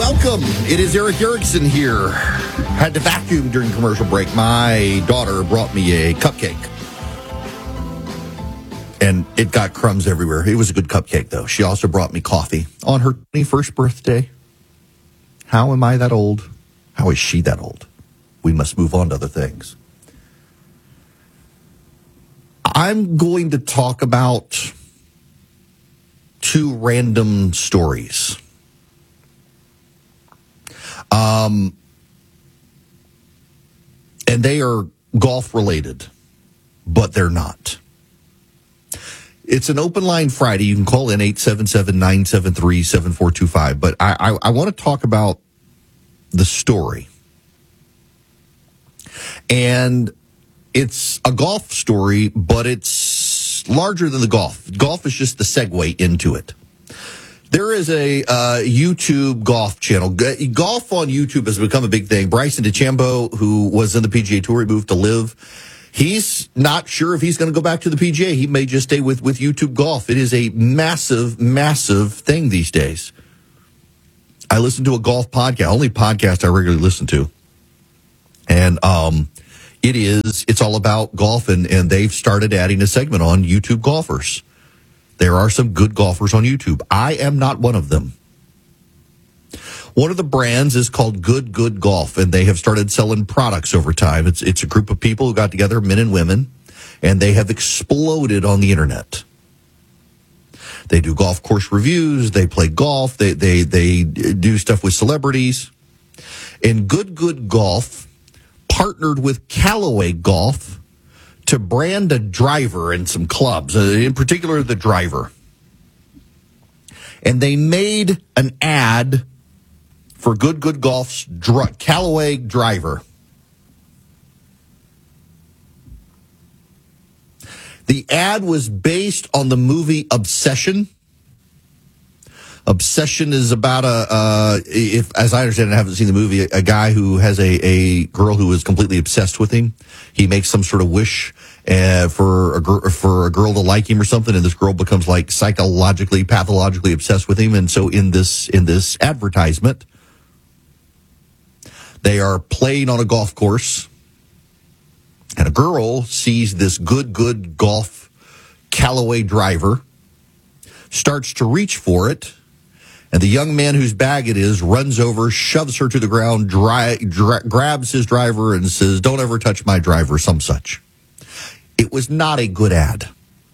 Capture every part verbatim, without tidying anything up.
welcome. It is Eric Erickson here. Had to vacuum during commercial break. My daughter brought me a cupcake. And it got crumbs everywhere. It was a good cupcake, though. She also brought me coffee on her twenty-first birthday. How am I that old? How is she that old? We must move on to other things. I'm going to talk about two random stories. Um, and they are golf related, but they're not. It's an open line Friday. You can call in eight seven seven, nine seven three, seven four two five. But I, I, I want to talk about the story. And it's a golf story, but it's larger than the golf. Golf is just the segue into it. There is a uh, YouTube golf channel. Golf on YouTube has become a big thing. Bryson DeChambeau, who was in the P G A Tour, he moved to LIV. He's not sure if he's going to go back to the P G A. He may just stay with, with YouTube golf. It is a massive, massive thing these days. I listen to a golf podcast, only podcast I regularly listen to. And um, it is, it's all about golf, and, and they've started adding a segment on YouTube golfers. There are some good golfers on YouTube. I am not one of them. One of the brands is called Good Good Golf, and they have started selling products over time. It's it's a group of people who got together, men and women, and they have exploded on the internet. They do golf course reviews. They play golf. They they they do stuff with celebrities. And Good Good Golf partnered with Callaway Golf to brand a driver and some clubs, uh, in particular the driver. And they made an ad for Good Good Golf's dr- Callaway driver. The ad was based on the movie Obsession. Obsession is about a, uh, if as I understand it, I haven't seen the movie, a, a guy who has a, a girl who is completely obsessed with him. He makes some sort of wish uh, for a gr- for a girl to like him or something, and this girl becomes like psychologically, pathologically obsessed with him. And so in this in this advertisement, they are playing on a golf course, and a girl sees this Good Good Golf Callaway driver, starts to reach for it, and the young man whose bag it is runs over, shoves her to the ground, dry, dra- grabs his driver, and says, "Don't ever touch my driver," some such. It was not a good ad.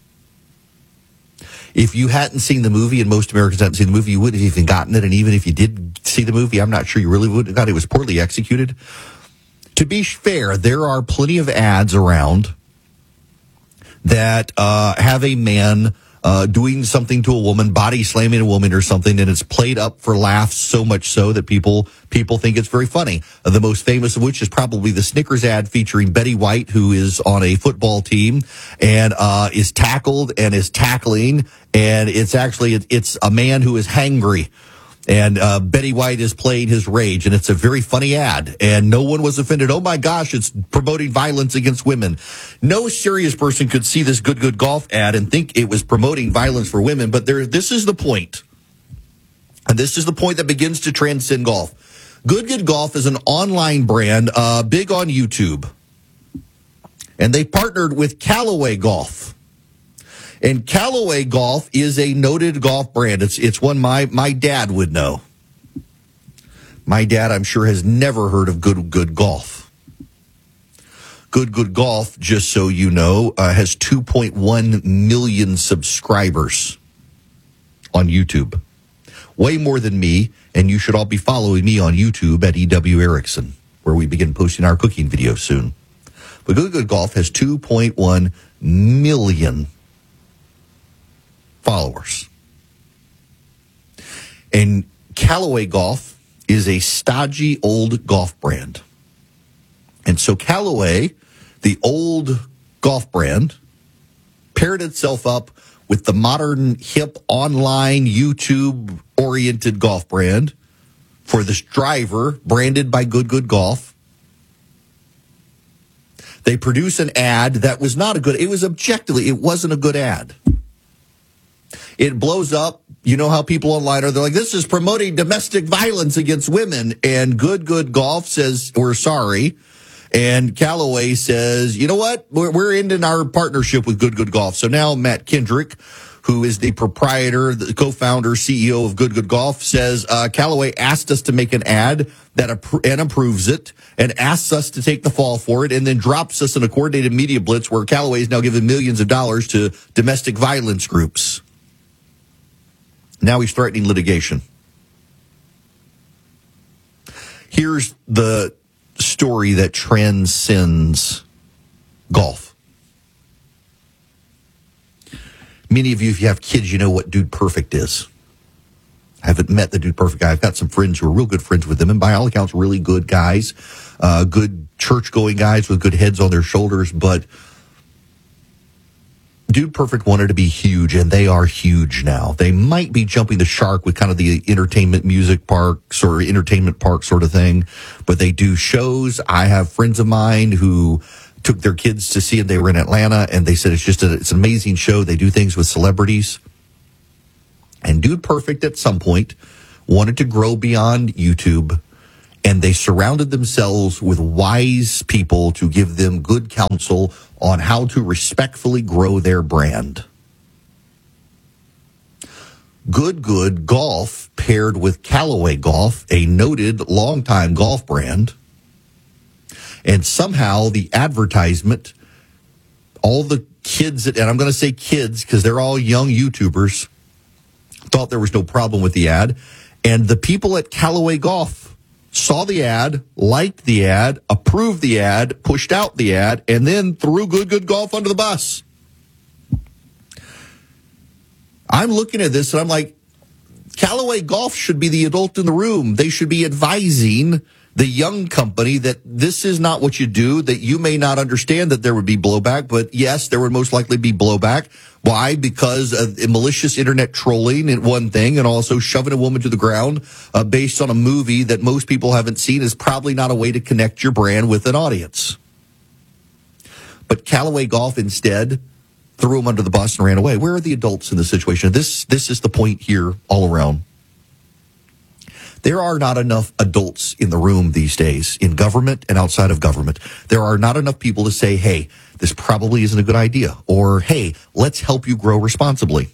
If you hadn't seen the movie, and most Americans hadn't seen the movie, you wouldn't have even gotten it. And even if you did see the movie, I'm not sure you really would have got it. It was poorly executed. To be fair, there are plenty of ads around that uh, have a man uh, doing something to a woman, body slamming a woman or something, and it's played up for laughs so much so that people people think it's very funny. Uh, the most famous of which is probably the Snickers ad featuring Betty White, who is on a football team and uh, is tackled and is tackling, and it's actually it, it's a man who is hangry. And uh, Betty White is playing his rage, and it's a very funny ad, and no one was offended. Oh, my gosh, it's promoting violence against women. No serious person could see this Good Good Golf ad and think it was promoting violence for women, but there, this is the point. And this is the point that begins to transcend golf. Good Good Golf is an online brand, uh, big on YouTube, and they partnered with Callaway Golf. And Callaway Golf is a noted golf brand. It's it's one my, my dad would know. My dad, I'm sure, has never heard of Good Good Golf. Good Good Golf, just so you know, uh, has two point one million subscribers on YouTube. Way more than me, and you should all be following me on YouTube at E W Erickson, where we begin posting our cooking videos soon. But Good Good Golf has two point one million followers. And Callaway Golf is a stodgy old golf brand. And so Callaway, the old golf brand, paired itself up with the modern, hip, online, YouTube-oriented golf brand for this driver branded by Good Good Golf. They produce an ad that was not a good, it was objectively, it wasn't a good ad. it blows up. You know how people online are, they're like, this is promoting domestic violence against women. And Good Good Golf says, we're sorry. And Callaway says, you know what? We're, we're ending our partnership with Good Good Golf. So now Matt Kendrick, who is the proprietor, the co-founder, C E O of Good Good Golf, says uh, Callaway asked us to make an ad that appro- and approves it and asks us to take the fall for it and then drops us in a coordinated media blitz where Callaway is now giving millions of dollars to domestic violence groups. Now he's threatening litigation. Here's the story that transcends golf. Many of you, if you have kids, you know what Dude Perfect is. I haven't met the Dude Perfect guy. I've got some friends who are real good friends with him, and by all accounts, really good guys, uh, good church-going guys with good heads on their shoulders, but Dude Perfect wanted to be huge, and they are huge now. They might be jumping the shark with kind of the entertainment music parks or entertainment park sort of thing, but they do shows. I have friends of mine who took their kids to see it. They were in Atlanta, and they said it's just a, it's an amazing show. They do things with celebrities. And Dude Perfect at some point wanted to grow beyond YouTube, and they surrounded themselves with wise people to give them good counsel on how to respectfully grow their brand. Good Good Golf paired with Callaway Golf, a noted longtime golf brand, and somehow the advertisement, all the kids, and I'm going to say kids because they're all young YouTubers, thought there was no problem with the ad, and the people at Callaway Golf saw the ad, liked the ad, approved the ad, pushed out the ad, and then threw Good Good Golf under the bus. I'm looking at this and I'm like, Callaway Golf should be the adult in the room. They should be advising the young company that this is not what you do, that you may not understand that there would be blowback, but yes, there would most likely be blowback. Why? Because of malicious internet trolling and one thing, and also shoving a woman to the ground uh, based on a movie that most people haven't seen is probably not a way to connect your brand with an audience. But Callaway Golf instead threw him under the bus and ran away. Where are the adults in the situation? This, this is the point here all around. There are not enough adults in the room these days, in government and outside of government. There are not enough people to say, hey, this probably isn't a good idea, or hey, let's help you grow responsibly.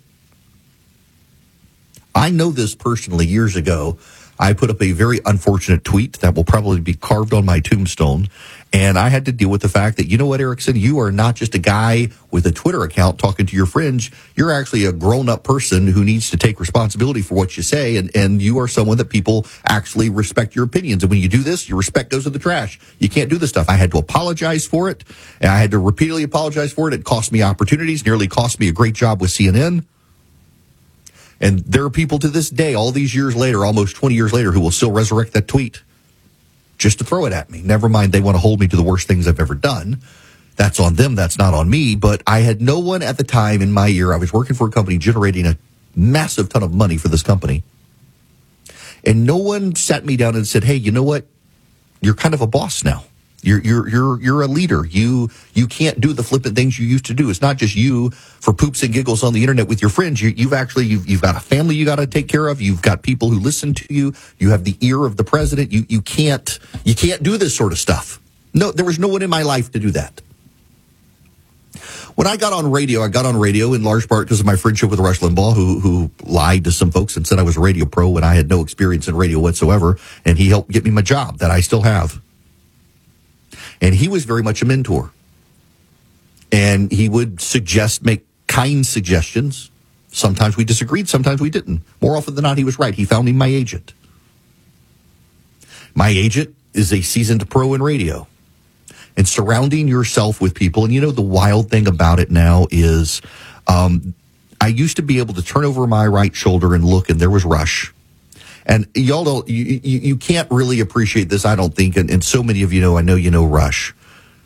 I know this personally years ago. I put up a very unfortunate tweet that will probably be carved on my tombstone, and I had to deal with the fact that, you know what, Erickson, you are not just a guy with a Twitter account talking to your friends. You're actually a grown-up person who needs to take responsibility for what you say, and, and you are someone that people actually respect your opinions. And when you do this, your respect goes to the trash. You can't do this stuff. I had to apologize for it, and I had to repeatedly apologize for it. It cost me opportunities, nearly cost me a great job with C N N. And there are people to this day, all these years later, almost twenty years later, who will still resurrect that tweet just to throw it at me. Never mind, they want to hold me to the worst things I've ever done. That's on them. That's not on me. But I had no one at the time in my ear. I was working for a company generating a massive ton of money for this company. And no one sat me down and said, hey, you know what? You're kind of a boss now. You're you're you're you're a leader. You you can't do the flippant things you used to do. It's not just you for poops and giggles on the internet with your friends. You, you've actually you've you've got a family you got to take care of. You've got people who listen to you. You have the ear of the president. You you can't you can't do this sort of stuff. No, there was no one in my life to do that. When I got on radio, I got on radio in large part because of my friendship with Rush Limbaugh, who who lied to some folks and said I was a radio pro when I had no experience in radio whatsoever, and he helped get me my job that I still have. And he was very much a mentor. And he would suggest, make kind suggestions. Sometimes we disagreed, sometimes we didn't. More often than not, he was right. He found me my agent. My agent is a seasoned pro in radio. And surrounding yourself with people, and you know the wild thing about it now is um, I used to be able to turn over my right shoulder and look, and there was Rush. And y'all don't, you, you, you can't really appreciate this, I don't think, and, and so many of you know, I know you know Rush.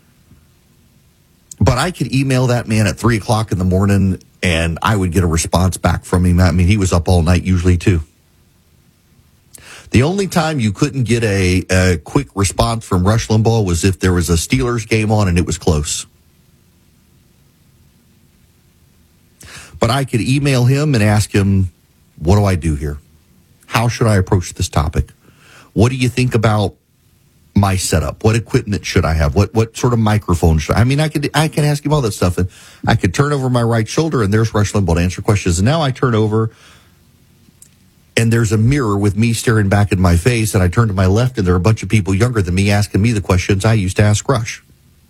But I could email that man at three o'clock in the morning, and I would get a response back from him. I mean, he was up all night usually, too. The only time you couldn't get a, a quick response from Rush Limbaugh was if there was a Steelers game on and it was close. But I could email him and ask him, what do I do here? How should I approach this topic? What do you think about my setup? What equipment should I have? What what sort of microphone should I? I mean, I could I can ask him all that stuff, and I could turn over my right shoulder, and there's Rush Limbaugh to answer questions. And now I turn over, and there's a mirror with me staring back at my face, and I turn to my left, and there are a bunch of people younger than me asking me the questions I used to ask Rush.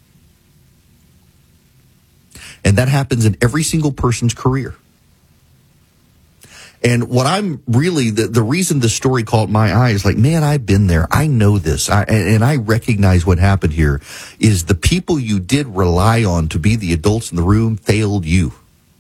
And that happens in every single person's career. And what I'm really, the, the reason the story caught my eye is like, man, I've been there. I know this. I, and I recognize what happened here is the people you did rely on to be the adults in the room failed you.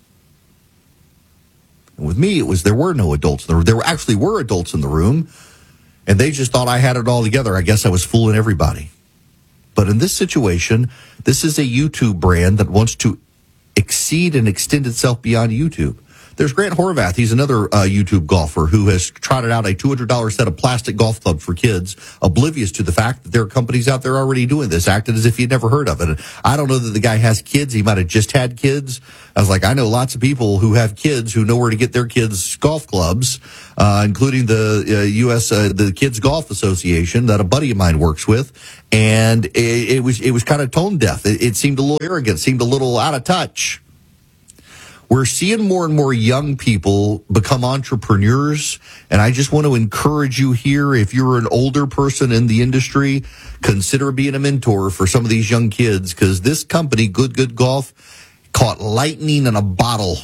And with me, it was there were no adults in the room. There actually were adults in the room, and they just thought I had it all together. I guess I was fooling everybody. But in this situation, this is a YouTube brand that wants to exceed and extend itself beyond YouTube. There's Grant Horvath. He's another uh, YouTube golfer who has trotted out a two hundred dollars set of plastic golf clubs for kids, oblivious to the fact that there are companies out there already doing this, acted as if he'd never heard of it. And I don't know that the guy has kids. He might have just had kids. I was like, I know lots of people who have kids who know where to get their kids' golf clubs, uh, including the uh, U S Uh, the Kids Golf Association that a buddy of mine works with. And it, it was it was kind of tone deaf. It, it seemed a little arrogant, seemed a little out of touch. We're seeing more and more young people become entrepreneurs, and I just want to encourage you here, if you're an older person in the industry, consider being a mentor for some of these young kids, because this company, Good Good Golf, caught lightning in a bottle,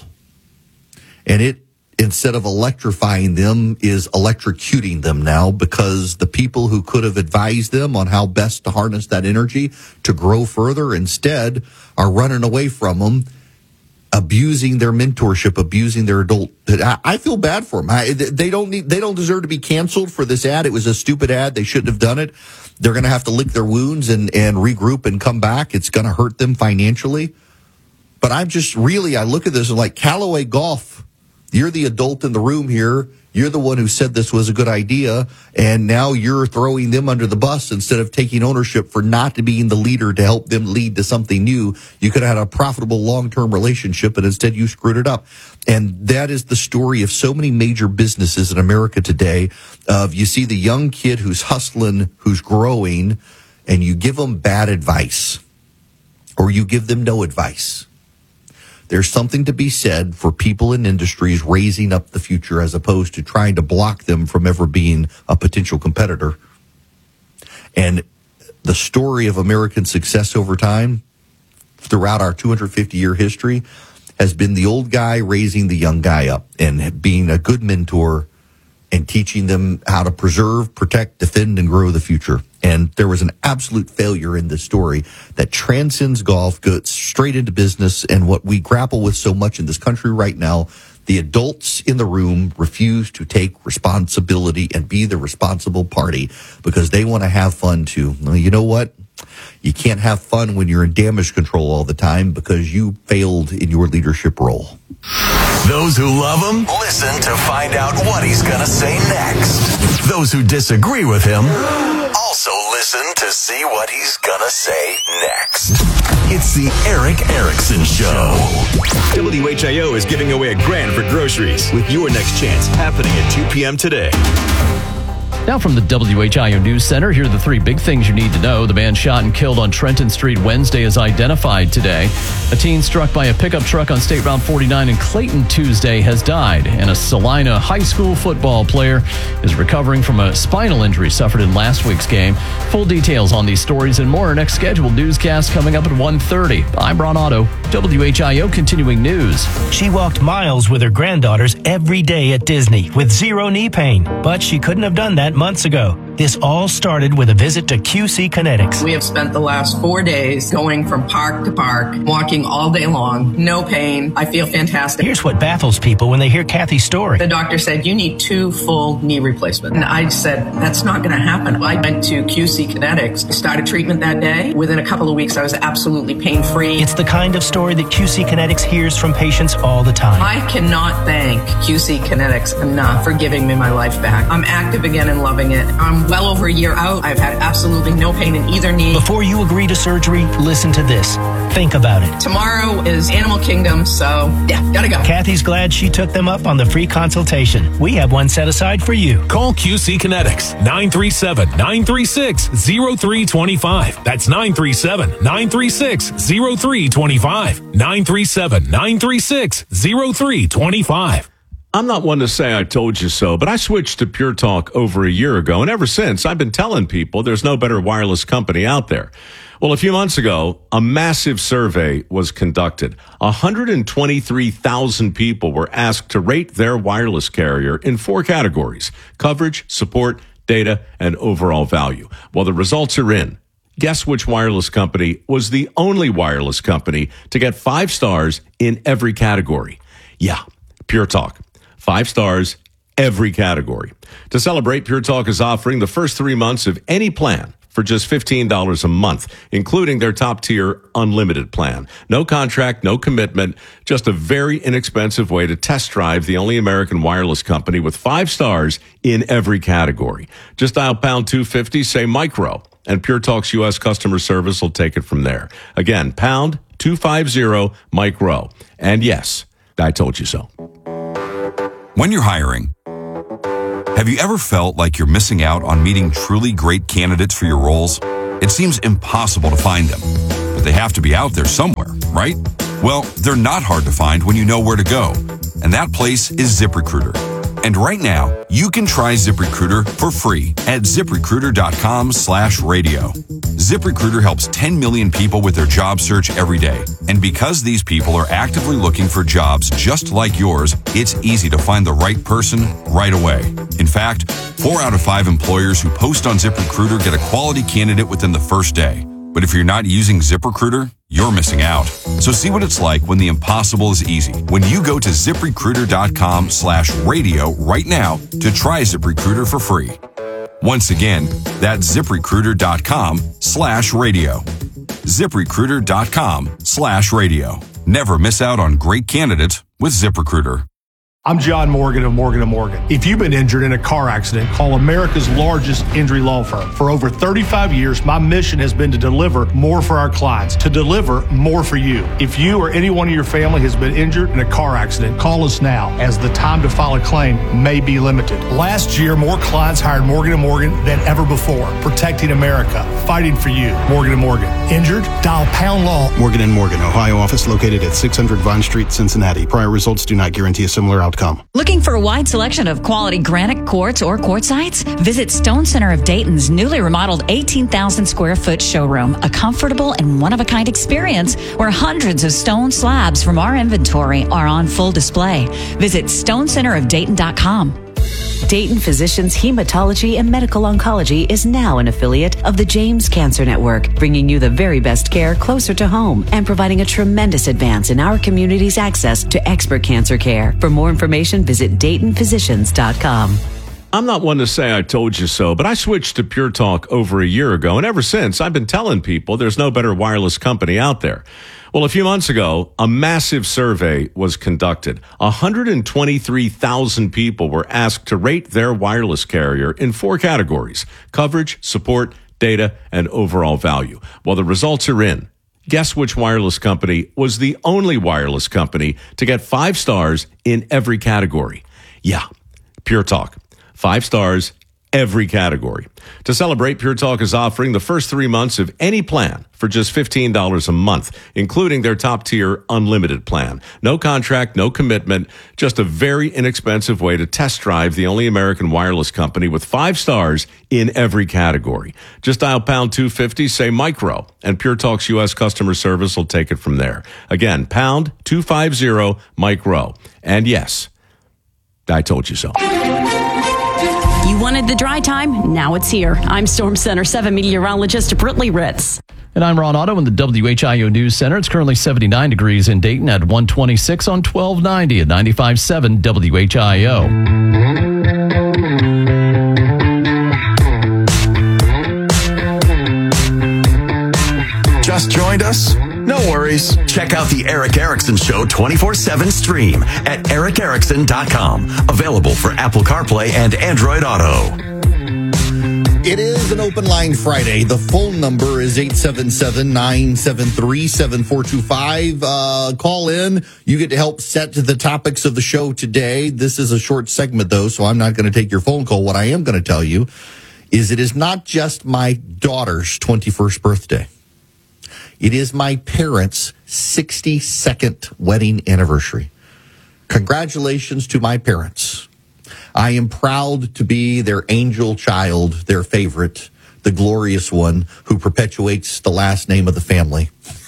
and it, instead of electrifying them, is electrocuting them now, because the people who could have advised them on how best to harness that energy to grow further instead are running away from them, abusing their mentorship, abusing their adult. I, I feel bad for them. I, they don't need, they don't deserve to be canceled for this ad. It was a stupid ad. They shouldn't have done it. They're going to have to lick their wounds and, and regroup and come back. It's going to hurt them financially. But I'm just really, I look at this and like, Callaway Golf, you're the adult in the room here. You're the one who said this was a good idea, and now you're throwing them under the bus instead of taking ownership for not being the leader to help them lead to something new. You could have had a profitable long-term relationship, but instead you screwed it up. And that is the story of so many major businesses in America today. Of you see the young kid who's hustling, who's growing, and you give them bad advice, or you give them no advice. There's something to be said for people in industries raising up the future as opposed to trying to block them from ever being a potential competitor. And the story of American success over time, throughout our two hundred fifty year history, has been the old guy raising the young guy up and being a good mentor and teaching them how to preserve, protect, defend, and grow the future. And there was an absolute failure in this story that transcends golf, goes straight into business, and what we grapple with so much in this country right now, the adults in the room refuse to take responsibility and be the responsible party because they want to have fun too. Well, you know what? You can't have fun when you're in damage control all the time because you failed in your leadership role. Those who love him, listen to find out what he's going to say next. Those who disagree with him, also listen to see what he's going to say next. It's the Erick Erickson Show. W H I O is giving away a grand for groceries with your next chance happening at two p.m. today. Now from the W H I O News Center, here are the three big things you need to know. The man shot and killed on Trenton Street Wednesday is identified today. A teen struck by a pickup truck on State Route forty-nine in Clayton Tuesday has died. And a Salina high school football player is recovering from a spinal injury suffered in last week's game. Full details on these stories and more. Next scheduled newscast coming up at one thirty. I'm Ron Otto, W H I O Continuing News. She walked miles with her granddaughters every day at Disney with zero knee pain, but she couldn't have done that months ago. This all started with a visit to Q C Kinetics. We have spent the last four days going from park to park, walking all day long, no pain. I feel fantastic. Here's what baffles people when they hear Kathy's story. The doctor said, you need two full knee replacements. And I said, that's not going to happen. I went to Q C Kinetics, started treatment that day. Within a couple of weeks, I was absolutely pain-free. It's the kind of story that Q C Kinetics hears from patients all the time. I cannot thank Q C Kinetics enough for giving me my life back. I'm active again and loving it. I'm I'm well over a year out. I've had absolutely no pain in either knee. Before you agree to surgery, listen to this. Think about it. Tomorrow is Animal Kingdom, so yeah, gotta go. Kathy's glad she took them up on the free consultation. We have one set aside for you. Call Q C Kinetics, nine three seven, nine three six, zero three two five. That's nine three seven, nine three six, zero three two five. nine three seven, nine three six, zero three two five. I'm not one to say I told you so, but I switched to Pure Talk over a year ago, and ever since, I've been telling people there's no better wireless company out there. Well, a few months ago, a massive survey was conducted. one hundred twenty-three thousand people were asked to rate their wireless carrier in four categories: coverage, support, data, and overall value. Well, the results are in. Guess which wireless company was the only wireless company to get five stars in every category? Yeah, Pure Talk. Five stars, every category. To celebrate, Pure Talk is offering the first three months of any plan for just fifteen dollars a month, including their top-tier unlimited plan. No contract, no commitment, just a very inexpensive way to test drive the only American wireless company with five stars in every category. Just dial pound two fifty, say micro, and Pure Talk's U S customer service will take it from there. Again, pound two fifty, micro. And yes, I told you so. When you're hiring, have you ever felt like you're missing out on meeting truly great candidates for your roles? It seems impossible to find them, but they have to be out there somewhere, right? Well, they're not hard to find when you know where to go, and that place is ZipRecruiter. And right now, you can try ZipRecruiter for free at ZipRecruiter.com slash radio. ZipRecruiter helps ten million people with their job search every day. And because these people are actively looking for jobs just like yours, it's easy to find the right person right away. In fact, four out of five employers who post on ZipRecruiter get a quality candidate within the first day. But if you're not using ZipRecruiter, you're missing out. So see what it's like when the impossible is easy. When you go to ZipRecruiter.com slash radio right now to try ZipRecruiter for free. Once again, that's ZipRecruiter.com slash radio. ZipRecruiter.com slash radio. Never miss out on great candidates with ZipRecruiter. I'm John Morgan of Morgan and Morgan. If you've been injured in a car accident, call America's largest injury law firm. For over thirty-five years, my mission has been to deliver more for our clients, to deliver more for you. If you or anyone in your family has been injured in a car accident, call us now, as the time to file a claim may be limited. Last year, more clients hired Morgan and Morgan than ever before, protecting America, fighting for you. Morgan and Morgan. Injured? Dial pound law. Morgan and Morgan, Ohio office located at six hundred Vine Street, Cincinnati. Prior results do not guarantee a similar outcome. Looking for a wide selection of quality granite quartz or quartzites? Visit Stone Center of Dayton's newly remodeled eighteen thousand square foot showroom, a comfortable and one-of-a-kind experience where hundreds of stone slabs from our inventory are on full display. Visit stone center of dayton dot com. Dayton Physicians Hematology and Medical Oncology is now an affiliate of the James Cancer Network, bringing you the very best care closer to home and providing a tremendous advance in our community's access to expert cancer care. For more information, visit dayton physicians dot com. I'm not one to say I told you so, but I switched to Pure Talk over a year ago, and ever since, I've been telling people there's no better wireless company out there. Well, a few months ago, a massive survey was conducted. one hundred twenty-three thousand people were asked to rate their wireless carrier in four categories: coverage, support, data, and overall value. Well, the results are in. Guess which wireless company was the only wireless company to get five stars in every category? Yeah, Pure Talk. Five stars, every category. To celebrate, Pure Talk is offering the first three months of any plan for just fifteen dollars a month, including their top-tier unlimited plan. No contract, no commitment, just a very inexpensive way to test drive the only American wireless company with five stars in every category. Just dial pound two fifty, say micro, and Pure Talk's U S customer service will take it from there. Again, pound two fifty, micro. And yes, I told you so. You wanted the dry time? Now it's here. I'm Storm Center seven meteorologist Brittany Ritz. And I'm Ron Otto in the W H I O News Center. It's currently seventy-nine degrees in Dayton at one twenty-six on twelve ninety at ninety-five point seven W H I O. Just joined us? No worries. Check out the Eric Erickson Show twenty-four seven stream at eric erickson dot com. Available for Apple CarPlay and Android Auto. It is an open line Friday. The phone number is eight seven seven, nine seven three, seven four two five. Uh, call in. You get to help set the topics of the show today. This is a short segment, though, so I'm not going to take your phone call. What I am going to tell you is it is not just my daughter's twenty-first birthday. It is my parents' sixty-second wedding anniversary. Congratulations to my parents. I am proud to be their angel child, their favorite, the glorious one who perpetuates the last name of the family.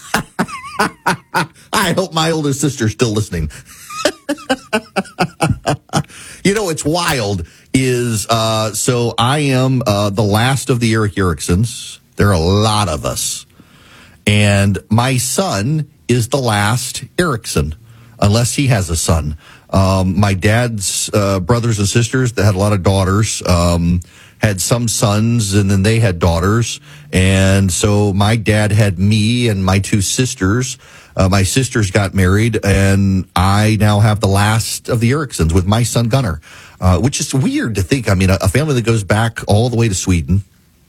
I hope my older sister's still listening. You know, it's wild is, uh, so I am uh, the last of the Eric Ericksons. There are a lot of us. And my son is the last Erickson, unless he has a son. Um, my dad's uh, brothers and sisters that had a lot of daughters um, had some sons, and then they had daughters. And so my dad had me and my two sisters. Uh, my sisters got married, and I now have the last of the Ericksons with my son Gunnar, uh, which is weird to think. I mean, a, a family that goes back all the way to Sweden.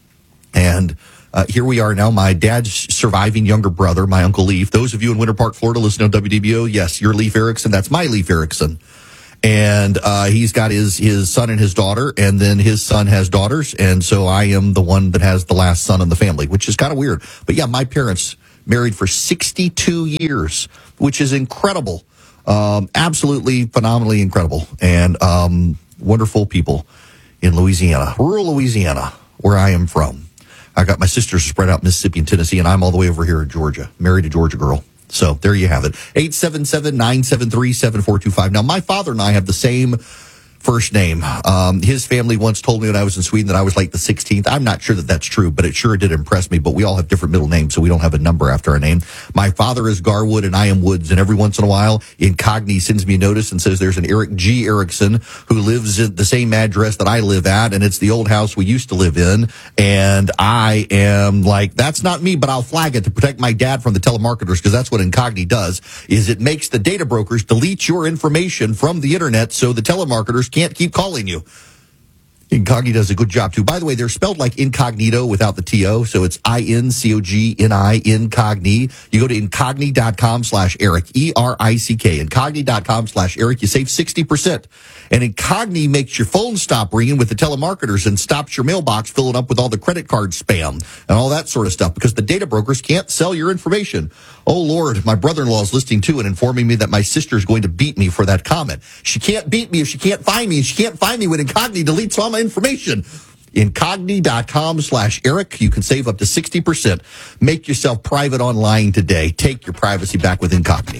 And Uh, here we are now. My dad's surviving younger brother, my Uncle Leif. Those of you in Winter Park, Florida, listening to W D B O, yes, you're Leif Erickson. That's my Leif Erickson. And uh, he's got his, his son and his daughter, and then his son has daughters. And so I am the one that has the last son in the family, which is kind of weird. But yeah, my parents married for sixty-two years, which is incredible. Um, absolutely phenomenally incredible. And um, wonderful people in Louisiana, rural Louisiana, where I am from. I got my sisters spread out in Mississippi and Tennessee, and I'm all the way over here in Georgia, married a Georgia girl. So there you have it. eight seven seven, nine seven three, seven four two five. Now, my father and I have the same first name. Um, his family once told me when I was in Sweden that I was like the sixteenth. I'm not sure that that's true, but it sure did impress me. But we all have different middle names, so we don't have a number after our name. My father is Garwood, and I am Woods. And every once in a while, Incogni sends me a notice and says there's an Eric G. Erickson who lives at the same address that I live at, and it's the old house we used to live in. And I am like, that's not me, but I'll flag it to protect my dad from the telemarketers, because that's what Incogni does, is it makes the data brokers delete your information from the internet so the telemarketers can't keep calling you. Incogni does a good job, too. By the way, they're spelled like incognito without the T O, so it's I N C O G N I, Incogni. You go to incogni.com slash Eric, E R I C K, incogni.com slash Eric. You save sixty percent. And Incogni makes your phone stop ringing with the telemarketers and stops your mailbox filling up with all the credit card spam and all that sort of stuff, because the data brokers can't sell your information. Oh, Lord, my brother-in-law is listening, too, and informing me that my sister is going to beat me for that comment. She can't beat me if she can't find me, and she can't find me when Incogni deletes all my information. Incogni.com slash Eric. You can save up to sixty percent. Make yourself private online today. Take your privacy back with Incogni.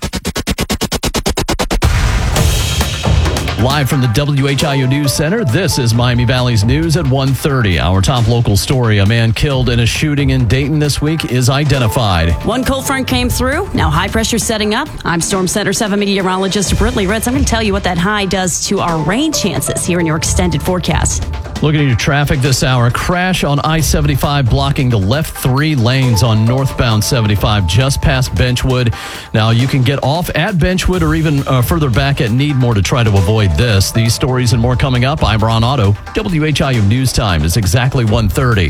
Live from the W H I O News Center, this is Miami Valley's News at one thirty. Our top local story, a man killed in a shooting in Dayton this week, is identified. One cold front came through. Now high pressure setting up. I'm Storm Center seven meteorologist Brittany Ritz. I'm going to tell you what that high does to our rain chances here in your extended forecast. Looking at your traffic this hour, crash on I seventy-five blocking the left three lanes on northbound seventy-five just past Benchwood. Now you can get off at Benchwood or even uh, further back at Needmore to try to avoid this. These stories and more coming up. I'm Ron Otto. W H I O News Time is exactly one thirty.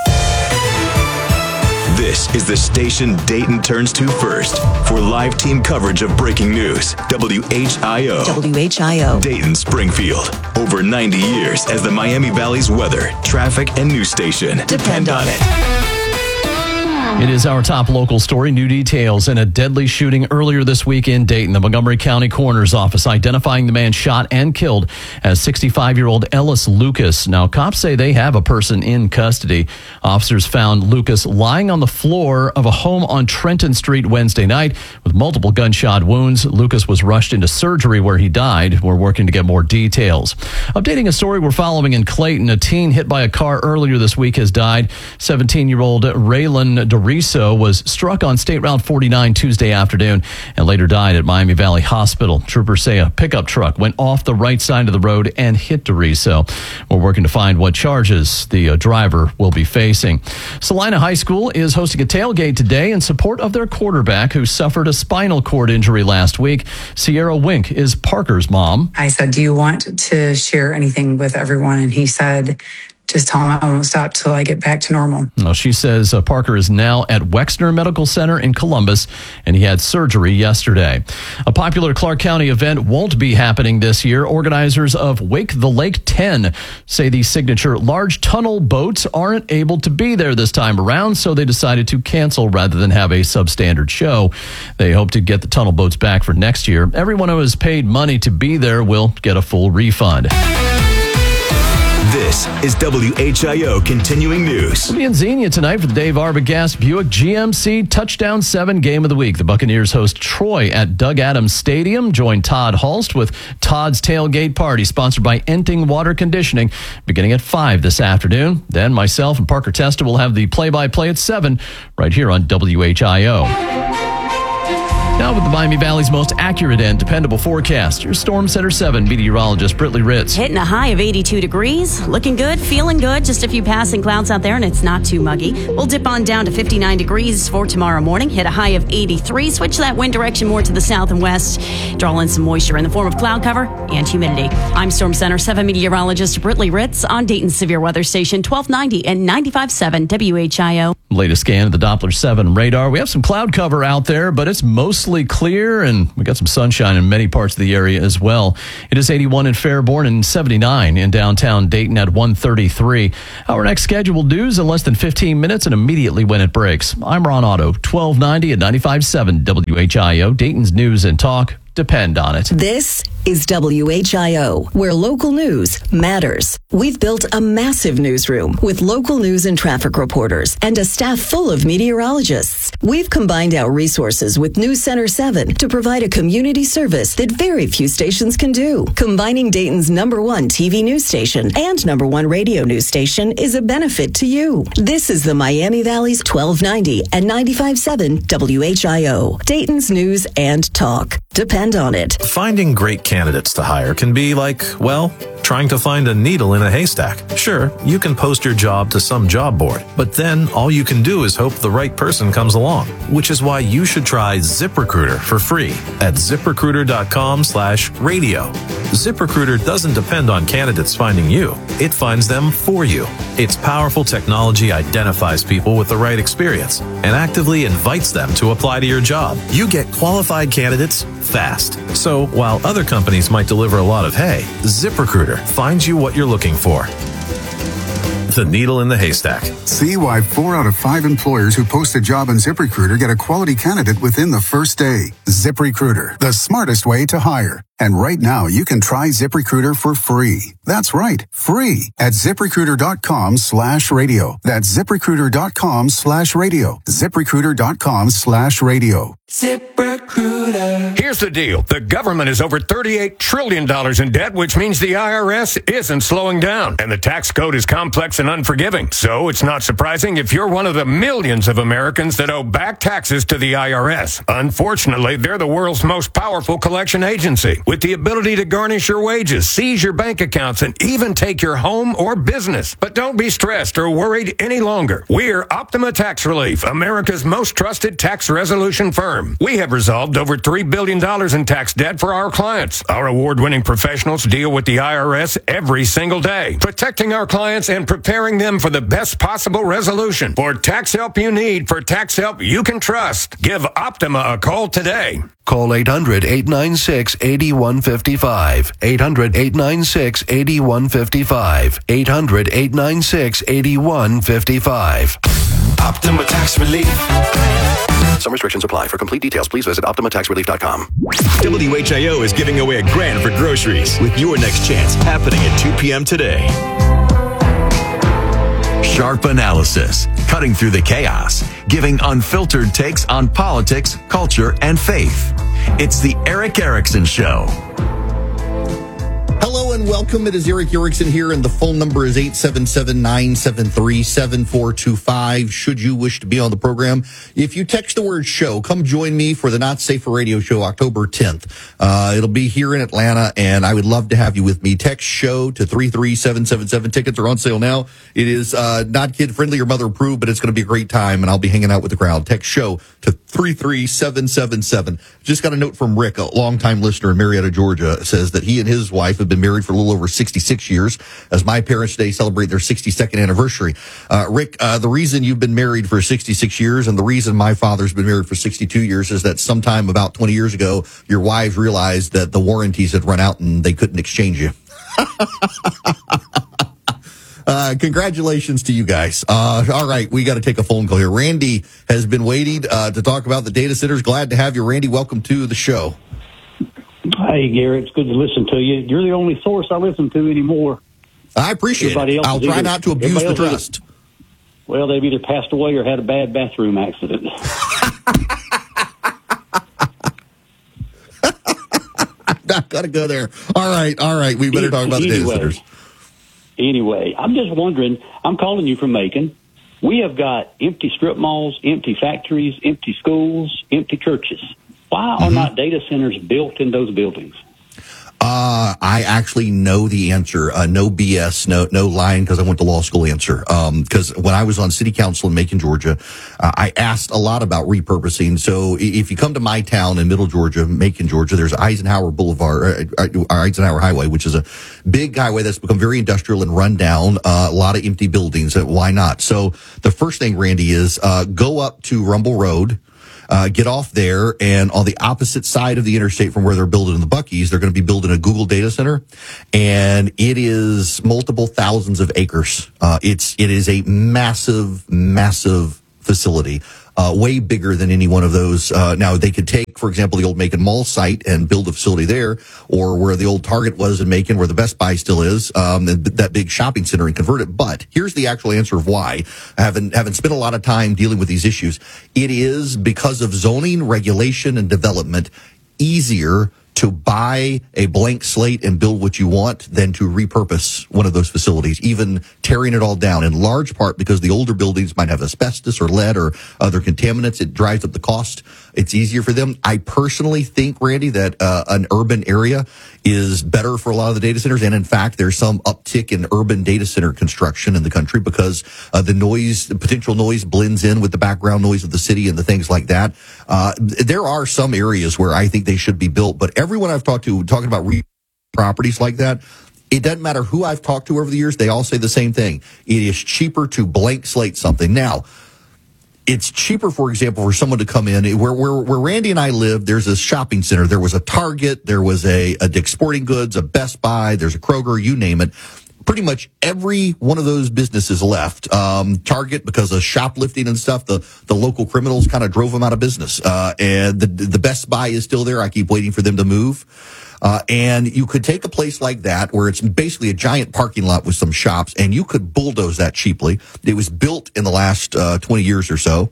This is the station Dayton turns to first for live team coverage of breaking news. W H I O. W H I O. Dayton, Springfield. Over ninety years as the Miami Valley's weather, traffic, and news station. Depend on it. It is our top local story. New details in a deadly shooting earlier this week in Dayton. The Montgomery County Coroner's Office identifying the man shot and killed as sixty-five-year-old Ellis Lucas. Now, cops say they have a person in custody. Officers found Lucas lying on the floor of a home on Trenton Street Wednesday night with multiple gunshot wounds. Lucas was rushed into surgery where he died. We're working to get more details. Updating a story we're following in Clayton. A teen hit by a car earlier this week has died. seventeen-year-old Raylan DeRiso was struck on State Route forty-nine Tuesday afternoon and later died at Miami Valley Hospital. Troopers say a pickup truck went off the right side of the road and hit DeRiso. We're working to find what charges the uh, driver will be facing. Salina High School is hosting a tailgate today in support of their quarterback who suffered a spinal cord injury last week. Sierra Wink is Parker's mom. I said, do you want to share anything with everyone? And he said, just tell him I won't stop till I get back to normal. Well, she says uh, Parker is now at Wexner Medical Center in Columbus, and he had surgery yesterday. A popular Clark County event won't be happening this year. Organizers of Wake the Lake ten say the signature large tunnel boats aren't able to be there this time around, so they decided to cancel rather than have a substandard show. They hope to get the tunnel boats back for next year. Everyone who has paid money to be there will get a full refund. This is W H I O Continuing News. We'll be in Xenia tonight for the Dave Arbogast Buick G M C Touchdown seven Game of the Week. The Buccaneers host Troy at Doug Adams Stadium. Join Todd Hulst with Todd's Tailgate Party, sponsored by Enting Water Conditioning, beginning at five this afternoon. Then myself and Parker Testa will have the play-by-play at seven right here on W H I O. Now with the Miami Valley's most accurate and dependable forecast, your Storm Center seven meteorologist Britley Ritz. Hitting a high of eighty-two degrees. Looking good, feeling good. Just a few passing clouds out there, and it's not too muggy. We'll dip on down to fifty-nine degrees for tomorrow morning. Hit a high of eighty-three. Switch that wind direction more to the south and west. Draw in some moisture in the form of cloud cover and humidity. I'm Storm Center seven meteorologist Britley Ritz on Dayton's Severe Weather Station twelve ninety and ninety-five point seven W H I O. Latest scan of the Doppler seven radar. We have some cloud cover out there, but it's mostly clear, and we got some sunshine in many parts of the area as well. It is eighty-one in Fairborn and seventy-nine in downtown Dayton at one thirty-three. Our next scheduled news in less than fifteen minutes and immediately when it breaks. I'm Ron Otto, twelve ninety and ninety-five point seven W H I O, Dayton's News and Talk. Depend on it. This is W H I O, where local news matters. We've built a massive newsroom with local news and traffic reporters and a staff full of meteorologists. We've combined our resources with News Center seven to provide a community service that very few stations can do. Combining Dayton's number one T V news station and number one radio news station is a benefit to you. This is the Miami Valley's twelve ninety and ninety-five point seven W H I O, Dayton's News and Talk. Depend on it. Finding great candidates to hire can be like, well, trying to find a needle in a haystack. Sure, you can post your job to some job board, but then all you can do is hope the right person comes along, which is why you should try ZipRecruiter for free at ZipRecruiter.com slash radio. ZipRecruiter doesn't depend on candidates finding you. It finds them for you. Its powerful technology identifies people with the right experience and actively invites them to apply to your job. You get qualified candidates fast. So while other companies might deliver a lot of hay, ZipRecruiter finds you what you're looking for. The needle in the haystack. See why four out of five employers who post a job on ZipRecruiter get a quality candidate within the first day. ZipRecruiter, the smartest way to hire. And right now, you can try ZipRecruiter for free. That's right, free at ZipRecruiter.com slash radio. That's ZipRecruiter.com slash radio. ZipRecruiter.com slash radio. ZipRecruiter. Here's the deal. The government is over thirty-eight trillion dollars in debt, which means the I R S isn't slowing down. And the tax code is complex and unforgiving. So it's not surprising if you're one of the millions of Americans that owe back taxes to the I R S. Unfortunately, they're the world's most powerful collection agency, with the ability to garnish your wages, seize your bank accounts, and even take your home or business. But don't be stressed or worried any longer. We're Optima Tax Relief, America's most trusted tax resolution firm. We have resolved over three billion dollars in tax debt for our clients. Our award-winning professionals deal with the I R S every single day, protecting our clients and preparing them for the best possible resolution. For tax help you need, for tax help you can trust, give Optima a call today. Call eight hundred, eight nine six, eight one five five. eight hundred, eight nine six, eight one five five. eight hundred, eight nine six, eight one five five. Optima Tax Relief. Some restrictions apply. For complete details, please visit Optima Tax Relief dot com. W H I O is giving away a grand for groceries with your next chance happening at two p.m. today. Sharp analysis, cutting through the chaos, giving unfiltered takes on politics, culture, and faith. It's the Erick Erickson Show. Hello and welcome. It is Erick Erickson here, and the phone number is eight seven seven, nine seven three, seven four two five. Should you wish to be on the program, if you text the word show, come join me for the Not Safe for Radio show October tenth. Uh, it'll be here in Atlanta, and I would love to have you with me. Text show to three three seven seven seven. Tickets are on sale now. It is uh, not kid-friendly or mother-approved, but it's going to be a great time, and I'll be hanging out with the crowd. Text show to three three seven seven seven. Just got a note from Rick, a longtime listener in Marietta, Georgia, says that he and his wife have been married married for a little over sixty-six years, as my parents today celebrate their sixty-second anniversary. Uh, Rick, uh, the reason you've been married for sixty-six years and the reason my father's been married for sixty-two years is that sometime about twenty years ago, your wives realized that the warranties had run out and they couldn't exchange you. Uh, congratulations to you guys. Uh, all right, we got to take a phone call here. Randy has been waiting uh, to talk about the data centers. Glad to have you, Randy. Welcome to the show. Hey, Gary, it's good to listen to you. You're the only source I listen to anymore. I appreciate Everybody it. I'll try either, not to abuse the trust. Either, well, they've either passed away or had a bad bathroom accident. Not gonna go there. All right, all right. We better talk about the data centers. Anyway, I'm just wondering, I'm calling you from Macon. We have got empty strip malls, empty factories, empty schools, empty churches. Why are mm-hmm. not data centers built in those buildings? Uh, I actually know the answer. Uh, no B S, no, no lying because I went to law school answer. Um, because when I was on city council in Macon, Georgia, uh, I asked a lot about repurposing. So if you come to my town in middle Georgia, Macon, Georgia, there's Eisenhower Boulevard, uh, uh, Eisenhower Highway, which is a big highway that's become very industrial and run down. Uh, a lot of empty buildings. Uh, why not? So the first thing, Randy, is, uh, go up to Rumble Road. Uh, get off there, and on the opposite side of the interstate from where they're building the Buc-ee's, they're going to be building a Google data center, and it is multiple thousands of acres. Uh, it's it is a massive, massive facility. Uh, way bigger than any one of those. Uh, now they could take, for example, the old Macon Mall site and build a facility there, or where the old Target was in Macon, where the Best Buy still is, um, and that big shopping center, and convert it. But here's the actual answer of why. I haven't, haven't spent a lot of time dealing with these issues. It is because of zoning, regulation, and development easier to buy a blank slate and build what you want than to repurpose one of those facilities, even tearing it all down, in large part because the older buildings might have asbestos or lead or other contaminants. It drives up the cost. It's easier for them. I personally think, Randy, that uh, an urban area is better for a lot of the data centers. And in fact, there's some uptick in urban data center construction in the country because uh, the noise, the potential noise blends in with the background noise of the city and the things like that. Uh, there are some areas where I think they should be built, but everyone I've talked to talking about re- properties like that, it doesn't matter who I've talked to over the years. They all say the same thing. It is cheaper to blank slate something. Now, it's cheaper, for example, for someone to come in where, where, where Randy and I lived. There's a shopping center. There was a Target. There was a, a Dick's Sporting Goods, a Best Buy. There's a Kroger, you name it. Pretty much every one of those businesses left. Um, Target, because of shoplifting and stuff, the, the local criminals kind of drove them out of business. Uh, and the, the Best Buy is still there. I keep waiting for them to move. Uh, and you could take a place like that where it's basically a giant parking lot with some shops, and you could bulldoze that cheaply. It was built in the last uh, twenty years or so.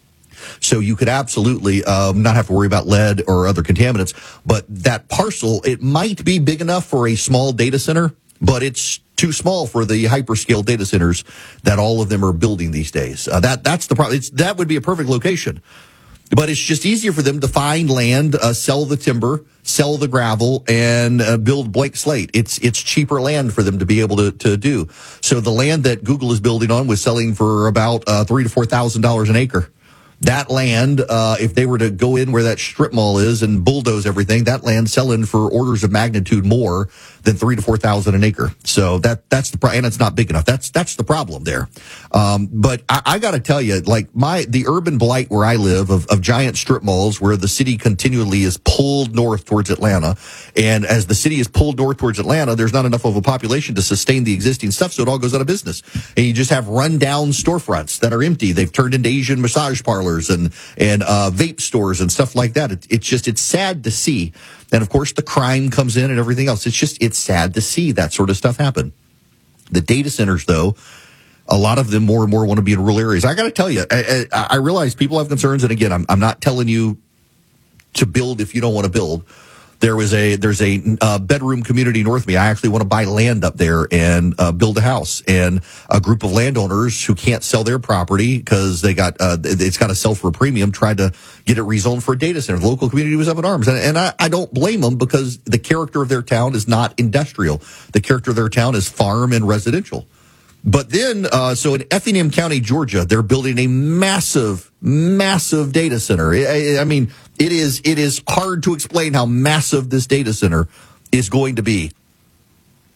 So you could absolutely um, not have to worry about lead or other contaminants. But that parcel, it might be big enough for a small data center, but it's too small for the hyperscale data centers that all of them are building these days. Uh, that that's the problem. It's, that would be a perfect location. But it's just easier for them to find land, uh, sell the timber, sell the gravel, and uh, build blank slate. It's it's cheaper land for them to be able to, to do. So the land that Google is building on was selling for about uh, three to four thousand dollars an acre. That land, uh, if they were to go in where that strip mall is and bulldoze everything, that land selling for orders of magnitude more than three to four thousand an acre. So that that's the pro- and it's not big enough. That's that's the problem there. Um, but I, I got to tell you, like my the urban blight where I live of, of giant strip malls, where the city continually is pulled north towards Atlanta, and as the city is pulled north towards Atlanta, there's not enough of a population to sustain the existing stuff, so it all goes out of business, and you just have run-down storefronts that are empty. They've turned into Asian massage parlors and and uh, vape stores and stuff like that. It, it's just it's sad to see. And of course, the crime comes in and everything else. It's just, it's sad to see that sort of stuff happen. The data centers, though, a lot of them more and more want to be in rural areas. I got to tell you, I, I, I realize people have concerns. And again, I'm, I'm not telling you to build if you don't want to build. There was a, there's a uh, bedroom community north of me. I actually want to buy land up there and uh, build a house. And a group of landowners who can't sell their property because they got, uh, it's got to sell for a premium, tried to get it rezoned for a data center. The local community was up in arms. And, and I, I don't blame them, because the character of their town is not industrial. The character of their town is farm and residential. But then, uh, so in Effingham County, Georgia, they're building a massive, massive data center. I, I mean, it is, it is hard to explain how massive this data center is going to be.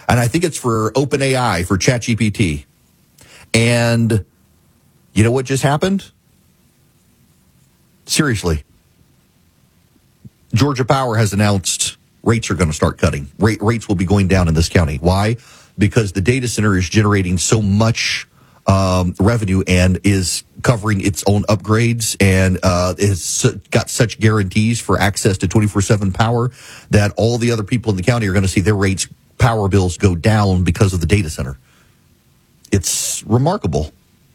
And I think it's for OpenAI, for ChatGPT. And you know what just happened? Seriously. Georgia Power has announced rates are going to start cutting. Rate, rates will be going down in this county. Why? Because the data center is generating so much um, revenue and is covering its own upgrades and uh, has got such guarantees for access to twenty-four seven power that all the other people in the county are going to see their rates, power bills go down because of the data center. It's remarkable.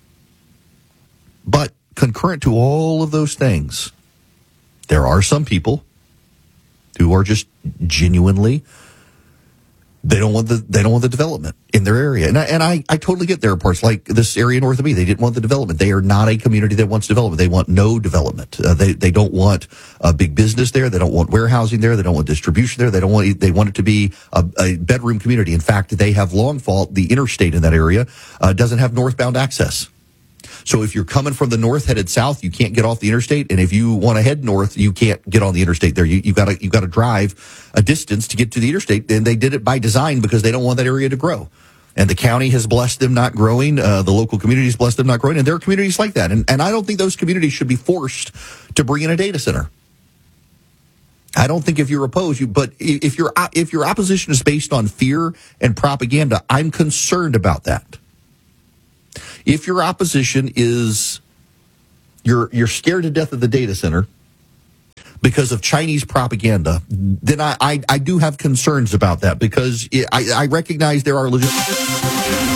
But concurrent to all of those things, there are some people who are just genuinely, they don't want the they don't want the development in their area. And I, and I, I totally get there are parts like this area north of me. They didn't want the development. They are not a community that wants development. They want no development. Uh, they they don't want a big business there. They don't want warehousing there. They don't want distribution there. They don't want they want it to be a, a bedroom community. In fact, they have Longfall, the interstate in that area, uh, doesn't have northbound access. So if you're coming from the north headed south, you can't get off the interstate, and if you want to head north, you can't get on the interstate there. You, you've got to you've got to drive a distance to get to the interstate, and they did it by design because they don't want that area to grow. And the county has blessed them not growing. Uh, the local communities blessed them not growing, and there are communities like that. And and I don't think those communities should be forced to bring in a data center. I don't think if you're opposed, you but if your if your opposition is based on fear and propaganda, I'm concerned about that. If your opposition is you're you're scared to death of the data center because of Chinese propaganda, then I I, I do have concerns about that because it, I, I recognize there are legitimate.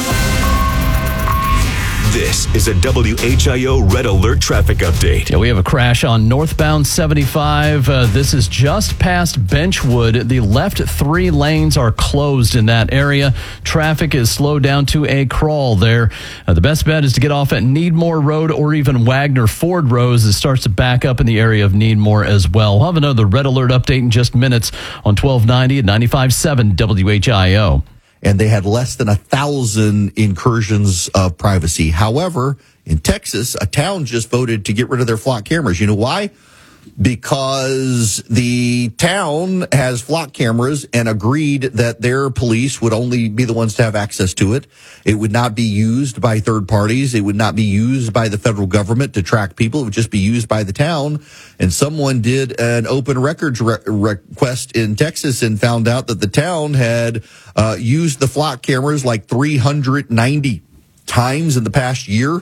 This is a W H I O Red Alert traffic update. Yeah, we have a crash on northbound seventy-five. Uh, this is just past Benchwood. The left three lanes are closed in that area. Traffic is slowed down to a crawl there. Uh, the best bet is to get off at Needmore Road or even Wagner Ford Road as it starts to back up in the area of Needmore as well. We'll have another Red Alert update in just minutes on twelve ninety and ninety-five point seven W H I O. And they had less than a thousand incursions of privacy. However, in Texas, a town just voted to get rid of their flock cameras. You know why? Because the town has flock cameras and agreed that their police would only be the ones to have access to it. It would not be used by third parties. It would not be used by the federal government to track people. It would just be used by the town. And someone did an open records re- request in Texas and found out that the town had uh, used the flock cameras like three hundred ninety times in the past year.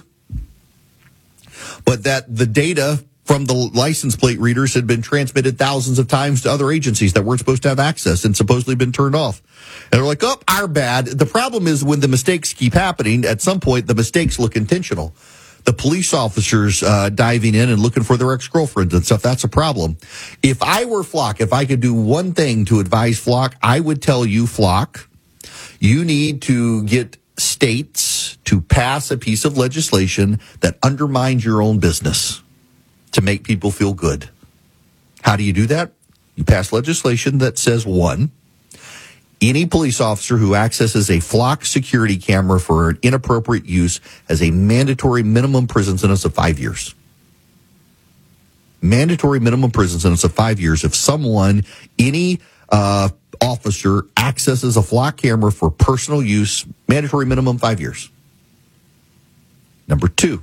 But that the data from the license plate readers had been transmitted thousands of times to other agencies that weren't supposed to have access and supposedly been turned off. And they're like, oh, our bad. The problem is when the mistakes keep happening, at some point, the mistakes look intentional. The police officers uh, diving in and looking for their ex-girlfriends and stuff, that's a problem. If I were Flock, if I could do one thing to advise Flock, I would tell you, Flock, you need to get states to pass a piece of legislation that undermines your own business to make people feel good. How do you do that? You pass legislation that says, one, any police officer who accesses a Flock security camera for an inappropriate use has a mandatory minimum prison sentence of five years. Mandatory minimum prison sentence of five years if someone, any uh, officer accesses a Flock camera for personal use, mandatory minimum five years. Number two,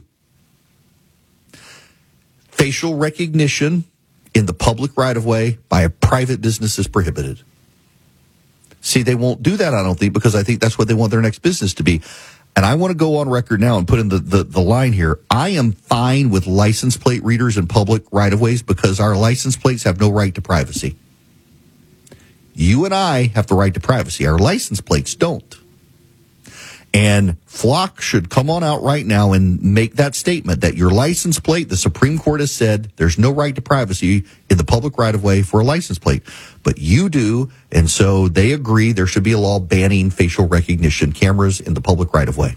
facial recognition in the public right-of-way by a private business is prohibited. See, they won't do that, I don't think, because I think that's what they want their next business to be. And I want to go on record now and put in the, the, the line here. I am fine with license plate readers in public right-of-ways because our license plates have no right to privacy. You and I have the right to privacy. Our license plates don't. And Flock should come on out right now and make that statement that your license plate, the Supreme Court has said there's no right to privacy in the public right-of-way for a license plate. But you do, and so they agree there should be a law banning facial recognition cameras in the public right-of-way.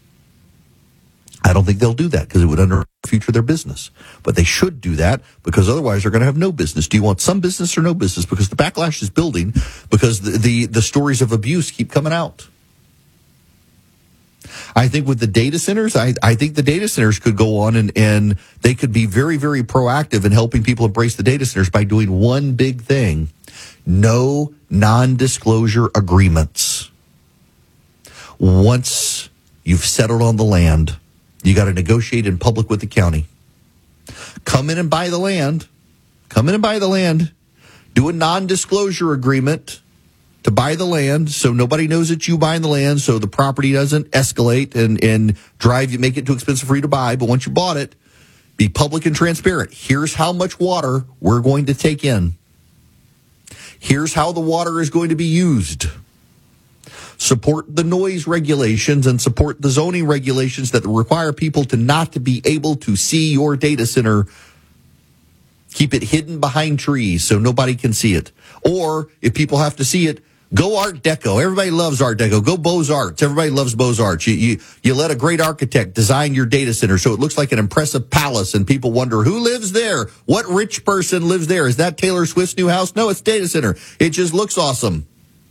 I don't think they'll do that because it would underfuture their business. But they should do that because otherwise they're going to have no business. Do you want some business or no business? Because the backlash is building because the, the, the stories of abuse keep coming out. I think with the data centers, I, I think the data centers could go on and, and they could be very, very proactive in helping people embrace the data centers by doing one big thing. No non-disclosure agreements. once you've settled on the land, you got to negotiate in public with the county. Come in and buy the land. Come in and buy the land. Do a non-disclosure agreement to buy the land so nobody knows it's you buying the land, so the property doesn't escalate and, and drive you, make it too expensive for you to buy. But once you bought it, be public and transparent. Here's how much water we're going to take in. Here's how the water is going to be used. Support the noise regulations and support the zoning regulations that require people to not to be able to see your data center. Keep it hidden behind trees so nobody can see it. Or if people have to see it, go Art Deco. Everybody loves Art Deco. Go Beaux-Arts. Everybody loves Beaux-Arts. You, you, you let a great architect design your data center so it looks like an impressive palace and people wonder, who lives there? What rich person lives there? Is that Taylor Swift's new house? No, it's data center. It just looks awesome.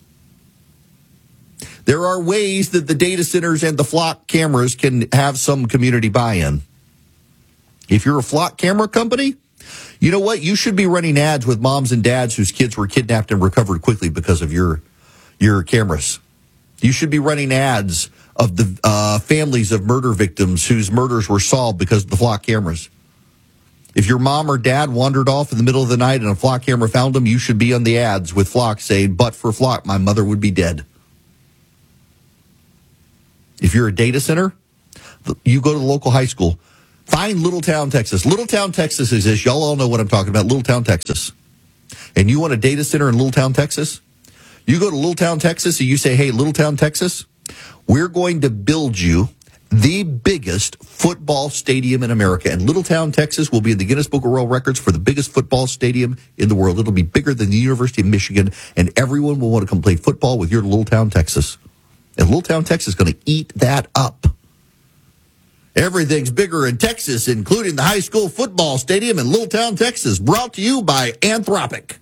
There are ways that the data centers and the flock cameras can have some community buy-in. If you're a flock camera company, you know what? You should be running ads with moms and dads whose kids were kidnapped and recovered quickly because of your your cameras. You should be running ads of the uh, families of murder victims whose murders were solved because of the flock cameras. If your mom or dad wandered off in the middle of the night and a flock camera found them, you should be on the ads with flock saying, but for flock, my mother would be dead. If you're a data center, you go to the local high school. Find Littletown, Texas. Littletown, Texas is this. Y'all all know what I'm talking about. Littletown, Texas. And you want a data center in Littletown, Texas? You go to Littletown, Texas, and you say, hey, Littletown, Texas, we're going to build you the biggest football stadium in America. And Littletown, Texas will be in the Guinness Book of World Records for the biggest football stadium in the world. It'll be bigger than the University of Michigan, and everyone will want to come play football with your Littletown, Texas. And Littletown, Texas is going to eat that up. Everything's bigger in Texas, including the high school football stadium in Littletown, Texas. Brought to you by Anthropic.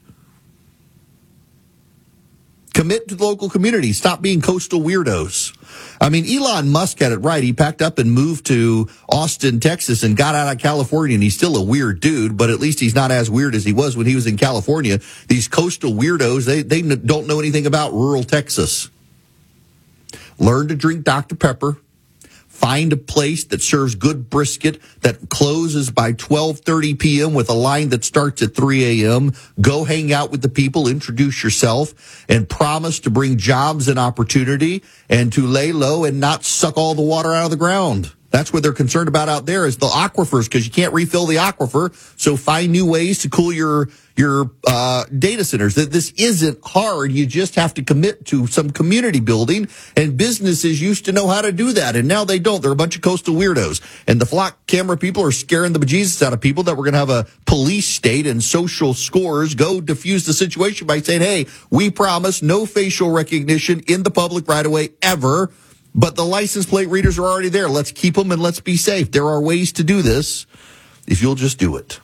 Commit to the local community. Stop being coastal weirdos. I mean, Elon Musk had it right. He packed up and moved to Austin, Texas, and got out of California, and he's still a weird dude, but at least he's not as weird as he was when he was in California. These coastal weirdos, they, they don't know anything about rural Texas. Learn to drink Doctor Pepper. Find a place that serves good brisket that closes by twelve thirty p.m. with a line that starts at three a.m. Go hang out with the people, introduce yourself, and promise to bring jobs and opportunity and to lay low and not suck all the water out of the ground. That's what they're concerned about out there is the aquifers, because you can't refill the aquifer. So find new ways to cool your your uh, data centers. That this isn't hard. You just have to commit to some community building, and businesses used to know how to do that, and now they don't. They're a bunch of coastal weirdos. And the flock camera people are scaring the bejesus out of people that we're going to have a police state and social scores go diffuse the situation by saying, hey, we promise no facial recognition in the public right away ever. But the license plate readers are already there. Let's keep them and let's be safe. There are ways to do this if you'll just do it.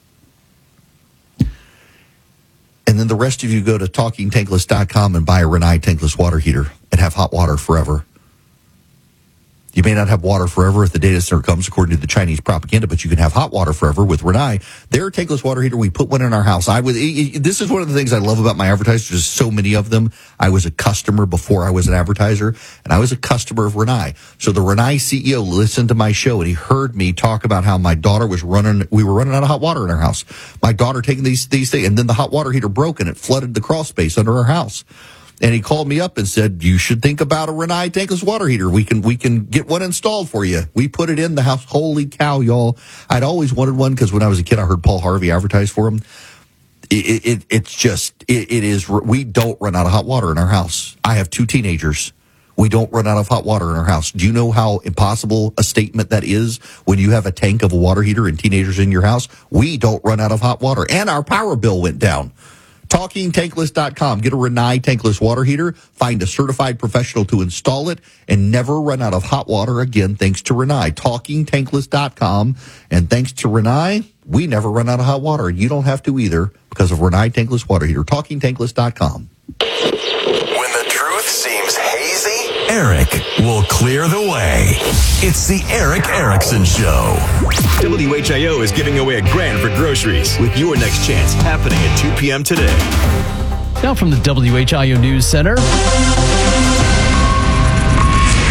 And then the rest of you go to talking tankless dot com and buy a Rinnai tankless water heater and have hot water forever. You may not have water forever if the data center comes, according to the Chinese propaganda, but you can have hot water forever with Rinnai. Their tankless water heater, we put one in our house. I was, this is one of the things I love about my advertisers. There's so many of them. I was a customer before I was an advertiser, and I was a customer of Rinnai. So the Rinnai C E O listened to my show, and he heard me talk about how my daughter was running, we were running out of hot water in our house. My daughter taking these, these things, and then the hot water heater broke, and it flooded the crawl space under our house. And he called me up and said, you should think about a Rinnai tankless water heater. We can we can get one installed for you. We put it in the house. Holy cow, y'all. I'd always wanted one because when I was a kid, I heard Paul Harvey advertise for him. It, it, it's just, it, it is, we don't run out of hot water in our house. I have two teenagers. We don't run out of hot water in our house. Do you know how impossible a statement that is when you have a tank of a water heater and teenagers in your house? We don't run out of hot water. And our power bill went down. talking tankless dot com. Get a Rinnai tankless water heater. Find a certified professional to install it and never run out of hot water again thanks to Rinnai. talking tankless dot com. And thanks to Rinnai, we never run out of hot water. You don't have to either because of Rinnai tankless water heater. talking tankless dot com. When the truth seems hazy, Eric will clear the way. It's the Eric Erickson Show. W H I O is giving away a grand for groceries with your next chance happening at two p.m. today. Now from the W H I O News Center.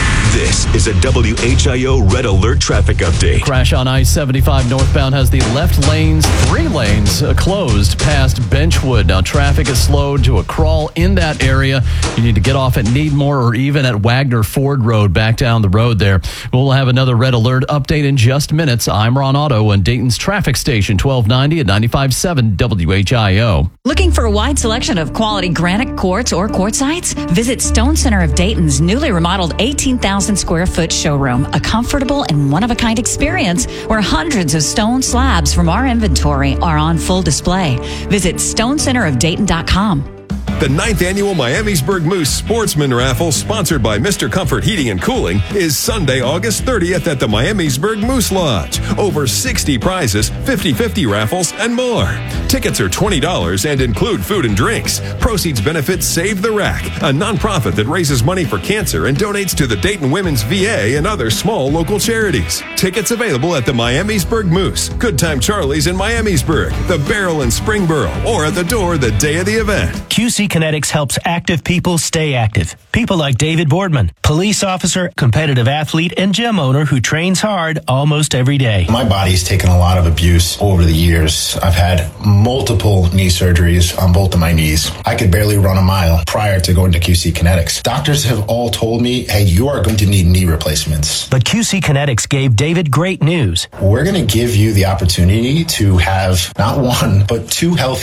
is a W H I O Red Alert traffic update. Crash on I seventy-five northbound has the left lanes, three lanes, uh, closed past Benchwood. Now traffic is slowed to a crawl in that area. You need to get off at Needmore or even at Wagner Ford Road, back down the road there. We'll have another Red Alert update in just minutes. I'm Ron Otto on Dayton's traffic station, twelve ninety at ninety-five point seven W H I O. Looking for a wide selection of quality granite quartz or quartzites? Visit Stone Center of Dayton's newly remodeled eighteen thousand square foot showroom, a comfortable and one-of-a-kind experience where hundreds of stone slabs from our inventory are on full display. Visit stone center of dayton dot com. The ninth annual Miamisburg Moose Sportsman Raffle, sponsored by Mister Comfort Heating and Cooling, is Sunday, August thirtieth at the Miamisburg Moose Lodge. Over sixty prizes, fifty-fifty raffles, and more. Tickets are twenty dollars and include food and drinks. Proceeds benefit Save the Rack, a nonprofit that raises money for cancer and donates to the Dayton Women's V A and other small local charities. Tickets available at the Miamisburg Moose, Good Time Charlie's in Miamisburg, the Barrel in Springboro, or at the door the day of the event. Q C Kinetics helps active people stay active. People like David Boardman, police officer, competitive athlete, and gym owner who trains hard almost every day. My body's taken a lot of abuse over the years. I've had multiple knee surgeries on both of my knees. I could barely run a mile prior to going to Q C Kinetics. Doctors have all told me, hey, you are going to need knee replacements. But Q C Kinetics gave David great news. We're going to give you the opportunity to have not one, but two healthy